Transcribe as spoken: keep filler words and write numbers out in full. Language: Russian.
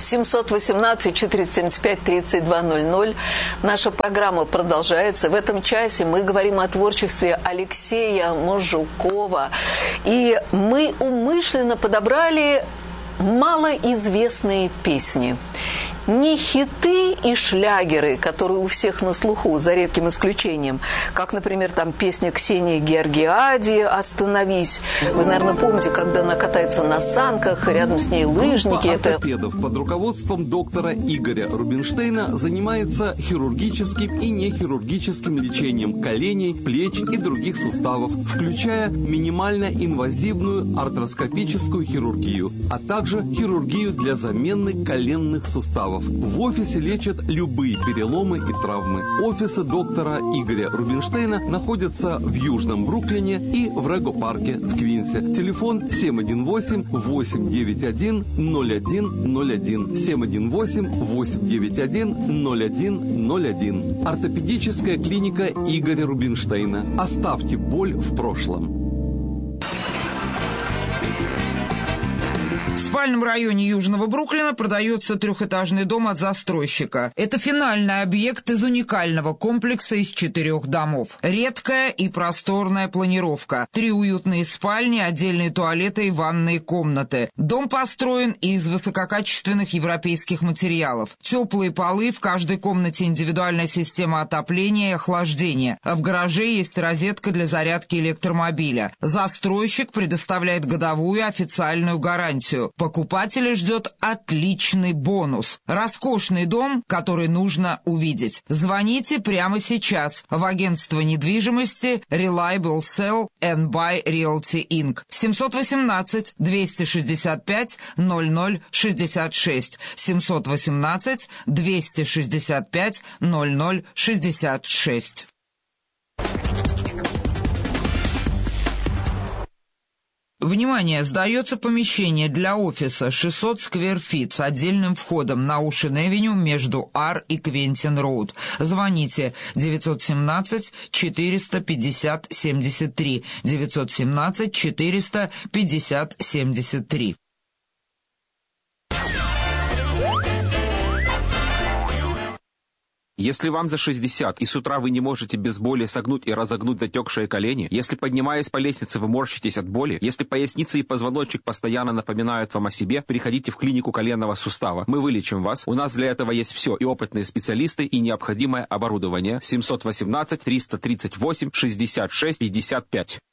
семьсот восемнадцать четыреста семьдесят пять тридцать два ноль ноль. Наша программа продолжается. В этом часе мы говорим о творчестве Алексея Мажукова. И мы умышленно подобрали малоизвестные песни. Не хиты и шлягеры, которые у всех на слуху, за редким исключением, как, например, там песня Ксении Георгиади «Остановись». Вы, наверное, помните, когда она катается на санках, рядом с ней лыжники. Группа ортопедов под руководством доктора Игоря Рубинштейна занимается хирургическим и нехирургическим лечением коленей, плеч и других суставов, включая минимально инвазивную артроскопическую хирургию, а также хирургию для замены коленных суставов. В офисе лечат любые переломы и травмы. Офисы доктора Игоря Рубинштейна находятся в Южном Бруклине и в Рего-парке в Квинсе. Телефон семь один восемь восемь девять один ноль один ноль один. семь один восемь восемь девять один ноль один ноль один. Ортопедическая клиника Игоря Рубинштейна. Оставьте боль в прошлом. В спальном районе Южного Бруклина продается трехэтажный дом от застройщика. Это финальный объект из уникального комплекса из четырех домов. Редкая и просторная планировка. Три уютные спальни, отдельные туалеты и ванные комнаты. Дом построен из высококачественных европейских материалов. Теплые полы, в каждой комнате индивидуальная система отопления и охлаждения. А в гараже есть розетка для зарядки электромобиля. Застройщик предоставляет годовую официальную гарантию. Покупателя ждет отличный бонус. Роскошный дом, который нужно увидеть. Звоните прямо сейчас в агентство недвижимости Reliable Sell and Buy Realty инкорпорейтед. семь один восемь двести шестьдесят пять ноль ноль шестьдесят шесть. семь один восемь двести шестьдесят пять ноль ноль шестьдесят шесть. Внимание! Сдается помещение для офиса шестьсот сквер-фит с отдельным входом на Оушен-Эвеню между Ар и Квентин-Роуд. Звоните девять один семь четыреста пятьдесят семьдесят три. девять один семь четыреста пятьдесят семьдесят три. Если вам за шестьдесят, и с утра вы не можете без боли согнуть и разогнуть затекшие колени, если, поднимаясь по лестнице, вы морщитесь от боли, если поясница и позвоночник постоянно напоминают вам о себе, приходите в клинику коленного сустава. Мы вылечим вас. У нас для этого есть все, и опытные специалисты, и необходимое оборудование. семь один восемь триста тридцать восемь шестьдесят шесть пятьдесят пять.